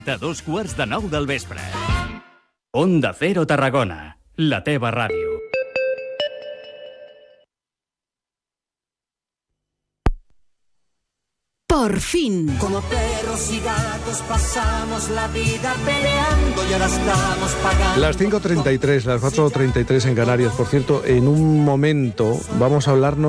De 2:15 del vespre. Onda Cero Tarragona, la teva ràdio. Por fin. Como perros y gatos pasamos la vida peleando y ahora estamos pagando. Las 5:33, las 4:33 en Canarias. Por cierto, en un momento vamos a hablar,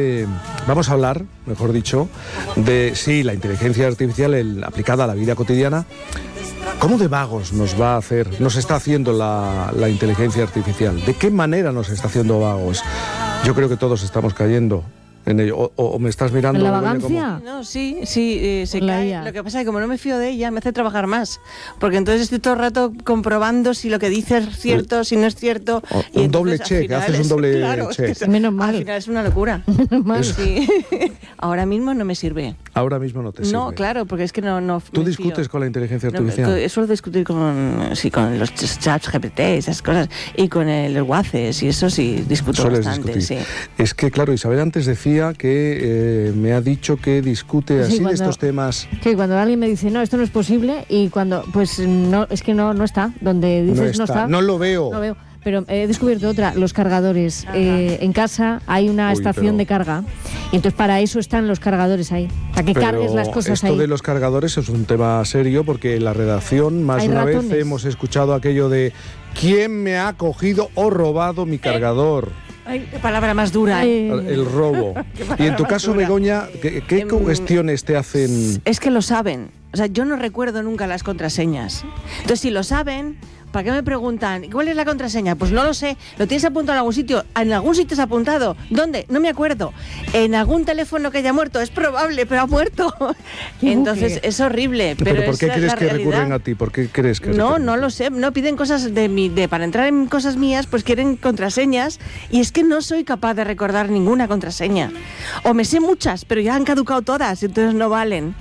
mejor dicho, de la inteligencia artificial aplicada a la vida cotidiana. ¿Cómo de vagos nos está haciendo la inteligencia artificial? ¿De qué manera nos está haciendo vagos? Yo creo que todos estamos cayendo en ello. ¿O me estás mirando? ¿En la vagancia? No, sí, se cae. Lo que pasa es que como no me fío de ella, me hace trabajar más. Porque entonces estoy todo el rato comprobando si lo que dice es cierto, si no es cierto. Y un doble check, haces un doble check. Menos mal. Al final es una locura. Menos mal. Sí. Ahora mismo no me sirve. Ahora mismo no te sirve. No, claro, porque es que no ¿Tú discutes con la inteligencia artificial? Suelo discutir con los chats GPT, esas cosas, y con el WhatsApp, y eso sí, discuto bastante. Sí. Es que, claro, Isabel antes decía que me ha dicho que discute así de estos temas. Que cuando alguien me dice, no, esto no es posible, y cuando, pues no, es que no está. Donde dices no está. No lo veo. No veo. Pero he descubierto otra, los cargadores. En casa hay una estación de carga, y entonces para eso están los cargadores ahí, para que cargues las cosas ahí. Esto de los cargadores es un tema serio, porque en la redacción más de una vez hemos escuchado aquello de ¿quién me ha cogido o robado mi cargador? Ay, qué palabra más dura. El robo. Y en tu caso, Begoña, ¿qué cuestiones te hacen? Es que lo saben. O sea, yo no recuerdo nunca las contraseñas. Entonces, si lo saben, ¿para qué me preguntan? ¿Cuál es la contraseña? Pues no lo sé. ¿Lo tienes apuntado en algún sitio? ¿En algún sitio es apuntado? ¿Dónde? No me acuerdo. ¿En algún teléfono que haya muerto? Es probable, pero ha muerto. Entonces, es horrible. ¿Pero por qué crees que recurren a ti? ¿Por qué crees que no lo sé. No piden cosas para entrar en cosas mías, pues quieren contraseñas. Y es que no soy capaz de recordar ninguna contraseña. O me sé muchas, pero ya han caducado todas, entonces no valen.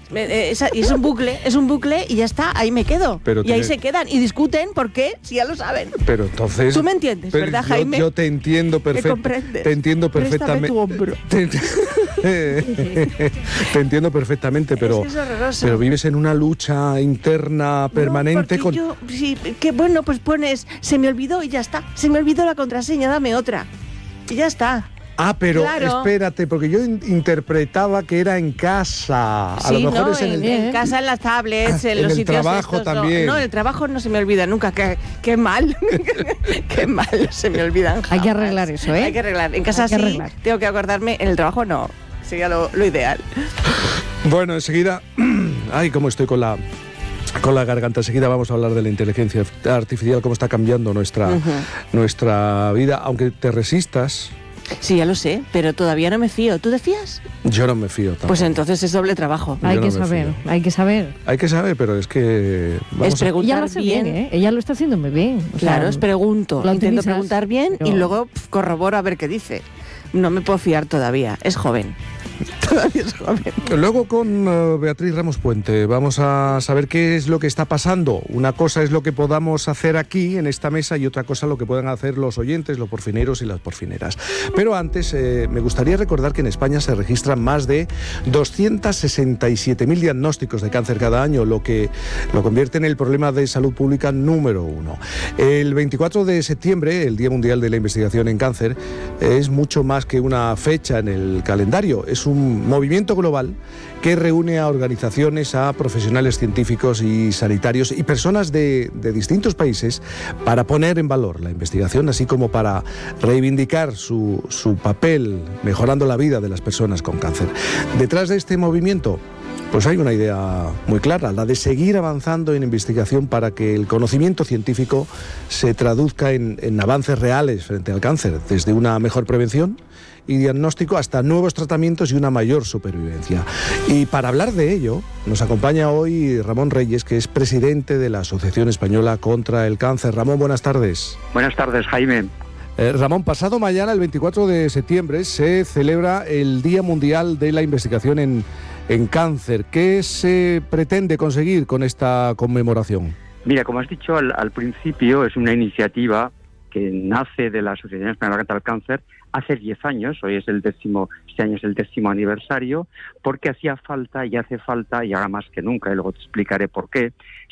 Y es un bucle y ya está, ahí me quedo. Ahí se quedan y discuten por qué, si ya lo saben. Pero entonces... Tú me entiendes, ¿verdad, Jaime? Yo te entiendo perfectamente. Te entiendo perfectamente. Tu hombro. Te entiendo perfectamente, pero, es horroroso. Pero vives en una lucha interna permanente con... Pues pones, se me olvidó y ya está. Se me olvidó la contraseña, dame otra. Y ya está. Ah, pero espérate, porque yo interpretaba que era en casa. A lo mejor es en casa, en las tablets, en los sitios trabajo estos, también. No, el trabajo no se me olvida nunca. Qué mal. Qué mal se me olvidan jamás. Hay que arreglar eso, ¿eh? Hay que arreglar. En casa tengo que acordarme. En el trabajo no. Sería lo ideal. Bueno, enseguida... Ay, cómo estoy con la garganta. Enseguida vamos a hablar de la inteligencia artificial, cómo está cambiando nuestra vida, aunque te resistas. Sí, ya lo sé, pero todavía no me fío. ¿Tú te fías? Yo no me fío tampoco. Pues entonces es doble trabajo. Hay que saber. Hay que saber, pero es que... Es preguntar ella lo hace bien, ¿eh? Ella lo está haciendo muy bien. Claro, intento preguntar bien y luego corroboro a ver qué dice. No me puedo fiar todavía, es joven. Todavía es joven. Luego con Beatriz Ramos Puente vamos a saber qué es lo que está pasando. Una cosa es lo que podamos hacer aquí en esta mesa y otra cosa lo que puedan hacer los oyentes, los porfineros y las porfineras. Pero antes me gustaría recordar que en España se registran más de 267.000 diagnósticos de cáncer cada año, lo que lo convierte en el problema de salud pública número 1. El 24 de septiembre, el Día Mundial de la Investigación en Cáncer, es mucho más que una fecha en el calendario. Es un movimiento global que reúne a organizaciones, a profesionales científicos y sanitarios y personas de distintos países para poner en valor la investigación, así como para reivindicar su papel mejorando la vida de las personas con cáncer. Detrás de este movimiento, pues hay una idea muy clara, la de seguir avanzando en investigación para que el conocimiento científico se traduzca en avances reales frente al cáncer, desde una mejor prevención y diagnóstico hasta nuevos tratamientos y una mayor supervivencia. Y para hablar de ello, nos acompaña hoy Ramón Reyes, que es presidente de la Asociación Española contra el Cáncer. Ramón, buenas tardes. Buenas tardes, Jaime. Ramón, pasado mañana, el 24 de septiembre, se celebra el Día Mundial de la Investigación en Cáncer. ¿Qué se pretende conseguir con esta conmemoración? Mira, como has dicho al principio, es una iniciativa que nace de la Asociación Española contra el Cáncer hace 10 años, este año es el 10º aniversario, porque hacía falta y hace falta, y ahora más que nunca, y luego te explicaré por qué,